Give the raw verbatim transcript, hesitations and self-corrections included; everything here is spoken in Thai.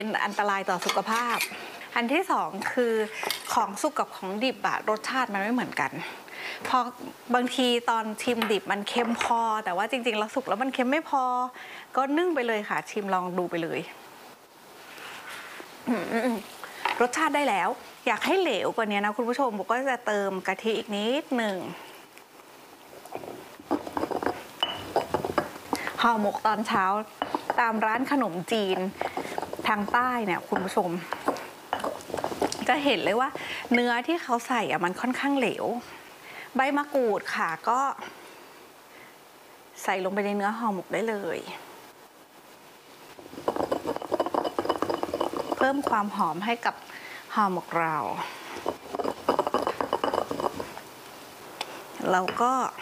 เป็นอันตรายต่อสุขภาพอันที่สองคือของสุกกับของดิบอะรสชาติมันไม่เหมือนกันพอบางทีตอนชิมดิบมันเค็มพอแต่ว่าจริงๆเราสุกแล้วมันเค็มไม่พอก็นึ่งไปเลยค่ะชิมลองดูไปเลยรสชาติได้แล้วอยากให้เหลวกว่านี้นะคุณผู้ชมบุ๊กก็จะเติมกะทิอีกนิดหนึ่งห่อหมกตอนเช้าตามร้านขนมจีนทางใต้เนี่ยคุณผู้ชมจะเห็นเลยว่าเนื้อที่เขาใส่อะมันค่อนข้างเหลวใบมะกรูดค่ะก็ใส่ลงไปในเนื้อห่อหมกได้เลยเพิ่มความหอมให้กับห่อหมกเราแล้วก็